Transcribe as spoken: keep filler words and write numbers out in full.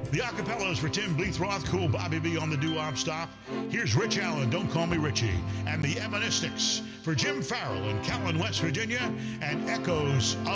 The acapellas for Tim Bleethroth, Cool Bobby B on the doo-wop stop. Here's Rich Allen, Don't Call Me Richie. And the Emonistics for Jim Farrell in Callan, West Virginia. And Echoes